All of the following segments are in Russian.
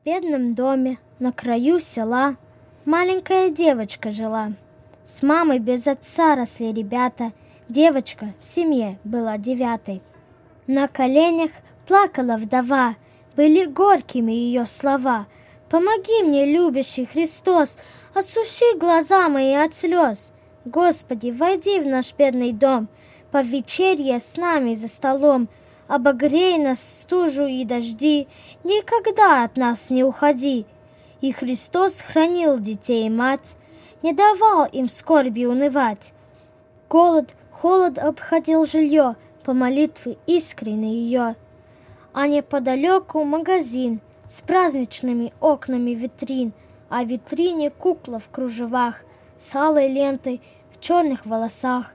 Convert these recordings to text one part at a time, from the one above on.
бедном доме на краю села маленькая девочка жила. С мамой без отца росли ребята, девочка в семье была 9. На коленях плакала вдова, были горькими ее слова. «Помоги мне, любящий Христос, осуши глаза мои от слез. Господи, войди в наш бедный дом, по вечерье с нами за столом, обогрей нас в стужу и дожди, никогда от нас не уходи». И Христос хранил детей и мать, не давал им скорби унывать. Голод, холод обходил жилье, по молитве искренней ее. А неподалеку магазин с праздничными окнами витрин, а в витрине кукла в кружевах, с алой лентой в черных волосах.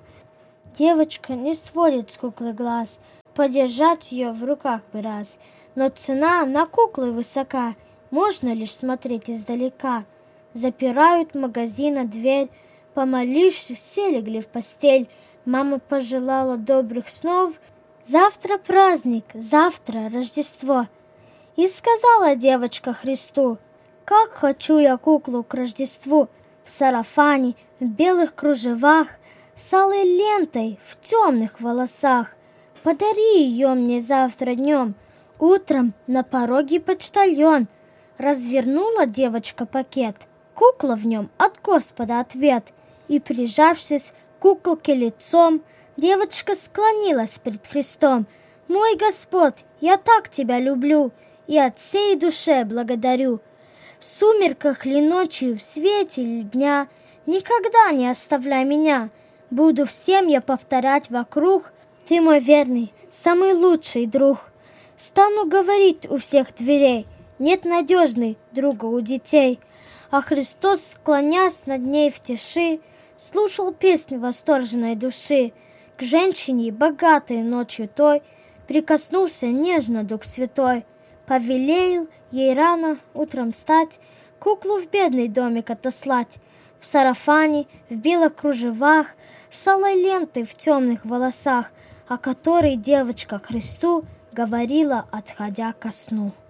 Девочка не сводит с куклы глаз, подержать ее в руках бы раз. Но цена на куклы высока, можно лишь смотреть издалека. Запирают магазина дверь, помолившись, все легли в постель. Мама пожелала добрых снов, завтра праздник, завтра Рождество. И сказала девочка Христу: «Как хочу я куклу к Рождеству, в сарафане, в белых кружевах, с алой лентой в темных волосах. Подари ее мне завтра днем». Утром на пороге почтальон. Развернула девочка пакет, кукла в нем от Господа ответ. И, прижавшись к куколке лицом, девочка склонилась пред Христом. «Мой Господь, я так тебя люблю и от всей души благодарю. В сумерках ли ночью, в свете ли дня, никогда не оставляй меня. Буду всем я повторять вокруг: ты мой верный, самый лучший друг. Стану говорить у всех дверей: нет надежной друга у детей». А Христос, склонясь над ней в тиши, слушал песнь восторженной души. К женщине, богатой ночью той, прикоснулся нежно Дух Святой. Повелел ей рано утром встать, куклу в бедный домик отослать. В сарафане, в белых кружевах, с алой лентой в темных волосах, о которой девочка Христу говорила, отходя ко сну.